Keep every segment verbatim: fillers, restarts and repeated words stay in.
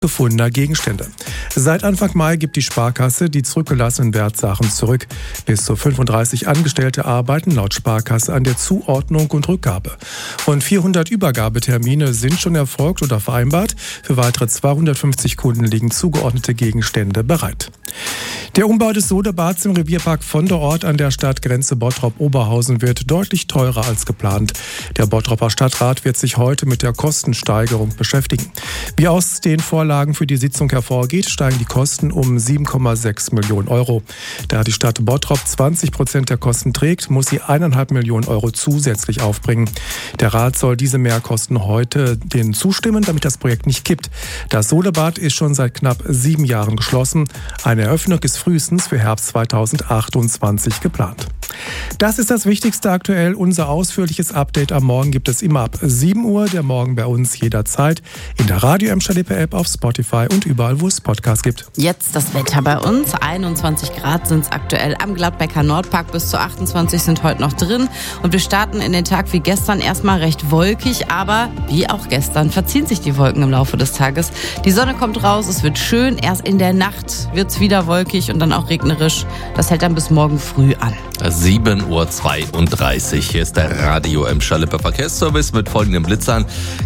gefundener Gegenstände. Seit Anfang Mai gibt die Sparkasse die zurückgelassenen Wertsachen zurück. Bis zu fünfunddreißig Angestellte arbeiten laut Sparkasse an der Zuordnung und Rückgabe. Rund vierhundert Übergabetermine sind schon erfolgt oder vereinbart. Für weitere zweihundertfünfzig Kunden liegen zugeordnete Gegenstände bereit. Der Umbau des Sodebads im Revierpark von der Ort an der Stadtgrenze Bottrop-Oberhausen wird deutlich teurer als geplant. Der Bottroper Stadtrat wird sich heute mit der Kostensteigerung beschäftigen. Wie aus den Vorlagen für die Sitzung hervorgeht, steigen die Kosten um sieben Komma sechs Millionen Euro. Da die Stadt Bottrop zwanzig Prozent der Kosten trägt, muss sie eineinhalb Millionen Euro zusätzlich aufbringen. Der Rat soll diese Mehrkosten heute denen zustimmen, damit das Projekt nicht kippt. Das Sodebad ist schon seit knapp sieben Jahren geschlossen. Eine Eröffnung ist frühestens für Herbst zweitausendachtundzwanzig geplant. Das ist das Wichtigste aktuell. Unser ausführliches Update am Morgen gibt es immer ab sieben Uhr. Der Morgen bei uns jederzeit in der Radio Emscher-Lippe App, auf Spotify und überall, wo es Podcasts gibt. Jetzt das Wetter bei uns. einundzwanzig Grad sind es aktuell am Gladbecker Nordpark. Bis zu achtundzwanzig sind heute noch drin. Und wir starten in den Tag wie gestern erstmal recht wolkig. Aber wie auch gestern verziehen sich die Wolken im Laufe des Tages. Die Sonne kommt raus, es wird schön. Erst in der Nacht wird es wieder wolkig und dann auch regnerisch. Das hält dann bis morgen früh an. sieben Uhr zweiunddreißig. Hier ist der Radio Emscher-Lippe Verkehrsservice mit folgenden Blitzern.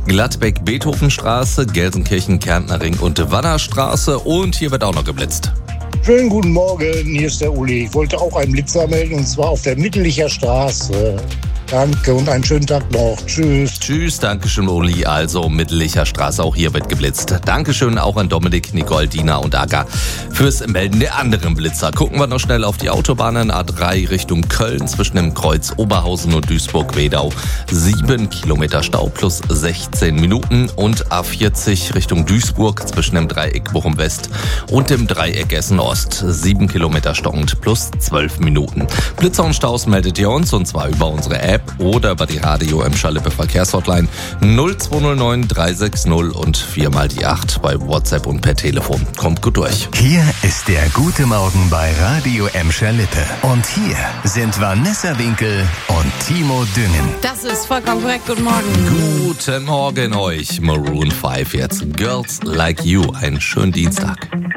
Gladbeck-Beethovenstraße, Gelsenkirchen-Kärntner-Ring und Wannerstraße. Und hier wird auch noch geblitzt. Schönen guten Morgen, hier ist der Uli. Ich wollte auch einen Blitzer melden, und zwar auf der Mittelicher Straße. Danke und einen schönen Tag noch. Tschüss. Tschüss, Dankeschön, Uli. Also Mittelicher Straße, auch hier wird geblitzt. Dankeschön auch an Dominik, Nicole, Dina und Aga fürs Melden der anderen Blitzer. Gucken wir noch schnell auf die Autobahnen. A drei Richtung Köln zwischen dem Kreuz Oberhausen und Duisburg-Wedau. Sieben Kilometer Stau plus sechzehn Minuten. Und A vierzig Richtung Duisburg zwischen dem Dreieck Bochum West und dem Dreieck Essen Ost. Sieben Kilometer Stau und plus zwölf Minuten. Blitzer und Staus meldet ihr uns, und zwar über unsere App oder über die Radio Emscher-Lippe Verkehrshotline null zwei null neun drei sechs null und viermal die acht bei WhatsApp und per Telefon. Kommt gut durch. Hier ist der Gute Morgen bei Radio Emscher-Lippe. Und hier sind Vanessa Winkel und Timo Düngen. Das ist vollkommen korrekt. Guten Morgen. Guten Morgen euch. Maroon fünf jetzt. Girls Like You. Einen schönen Dienstag.